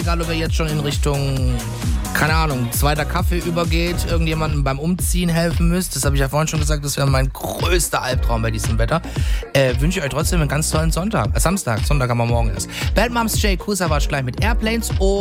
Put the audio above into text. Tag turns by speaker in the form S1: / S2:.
S1: Egal, ob er jetzt schon in Richtung, keine Ahnung, zweiter Kaffee übergeht, irgendjemandem beim Umziehen helfen müsst. Das habe ich ja vorhin schon gesagt, das wäre mein größter Albtraum bei diesem Wetter. Wünsche ich euch trotzdem einen ganz tollen Samstag, Sonntag haben wir morgen erst. Bad Moms Jay Kusavage gleich mit Airplanes und